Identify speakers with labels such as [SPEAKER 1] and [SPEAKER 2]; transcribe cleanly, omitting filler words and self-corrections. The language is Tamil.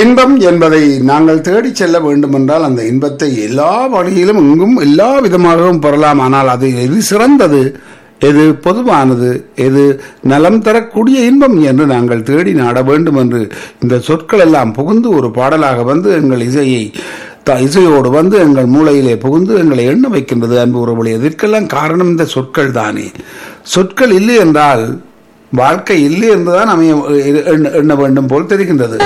[SPEAKER 1] இன்பம் என்பதை நாங்கள் தேடிச் செல்ல வேண்டுமென்றால் அந்த இன்பத்தை எல்லா வழியிலும் எங்கும் எல்லா விதமாகவும் பெறலாம். ஆனால் அது எது சிறந்தது, எது பொதுவானது, எது நலம் தரக்கூடிய இன்பம் என்று நாங்கள் தேடி நாட வேண்டும் என்று இந்த சொற்கள் எல்லாம் புகுந்து ஒரு பாடலாக வந்து எங்கள் இசையோடு வந்து எங்கள் மூளையிலே புகுந்து எங்களை எண்ண வைக்கின்றது. அன்பு உறவுகளே, இதற்கெல்லாம் காரணம் இந்த சொற்கள் தானே. சொற்கள் இல்லை என்றால் வாழ்க்கை இல்லை என்றுதான் எண்ண வேண்டும் போல் தெரிகின்றது.